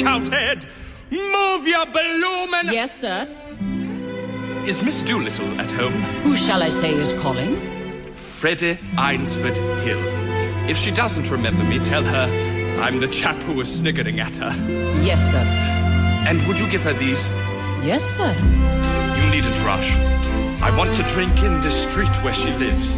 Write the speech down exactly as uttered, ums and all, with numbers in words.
Cowthead! Move your bloomin'... Yes, sir? Is Miss Doolittle at home? Who shall I say is calling? Freddie Eynsford Hill. If she doesn't remember me, tell her I'm the chap who was sniggering at her. Yes, sir. And would you give her these? Yes, sir. You needn't rush. I want to drink in this street where she lives.